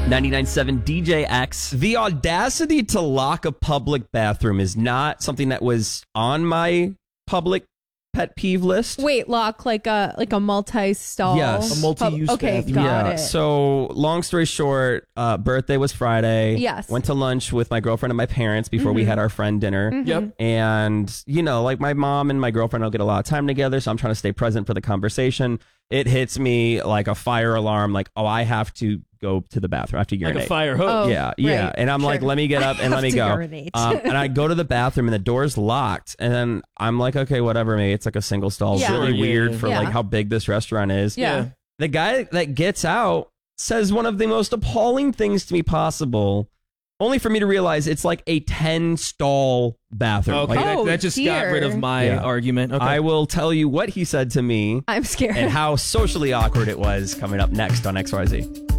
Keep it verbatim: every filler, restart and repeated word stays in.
ninety-nine point seven D J X. The audacity to lock a public bathroom is not something that was on my public pet peeve list. Wait, lock like a like a multi-stall? Yes. A multi-use Pub- Okay, bathroom. got yeah. it. So, long story short, uh, birthday was Friday. Yes. Went to lunch with my girlfriend and my parents before we had our friend dinner. Yep. And, you know, like my mom and my girlfriend will get a lot of time together, so I'm trying to stay present for the conversation. It hits me like a fire alarm, like, oh, I have to go to the bathroom. I have to urinate. Like a fire hose. Oh, yeah, yeah. right. And I'm like, Sure. let me get up and let me to go. urinate. Um, and I go to the bathroom and the door's locked. And then I'm like, okay, whatever, maybe it's like a single stall. Yeah. Really Sure, weird yeah. for Yeah. like how big this restaurant is. Yeah. The guy that gets out says one of the most appalling things to me possible, only for me to realize it's like a ten stall bathroom. Okay, Like, that, Oh, that just got dear. rid of my Yeah. argument. Okay. I will tell you what he said to me I'm scared. and how socially awkward it was coming up next on X Y Z.